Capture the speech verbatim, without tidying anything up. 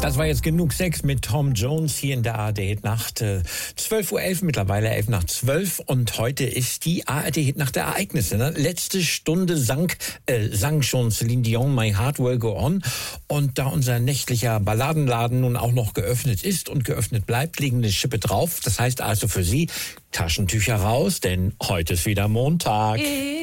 Das war jetzt genug Sex mit Tom Jones hier in der A R D-Hitnacht. zwölf Uhr elf, mittlerweile elf nach zwölf. Und heute ist die A R D-Hitnacht der Ereignisse. Ne? Letzte Stunde sang, äh, sang schon Celine Dion My Heart Will Go On. Und da unser nächtlicher Balladenladen nun auch noch geöffnet ist und geöffnet bleibt, liegen eine Schippe drauf. Das heißt also für Sie, Taschentücher raus, denn heute ist wieder Montag.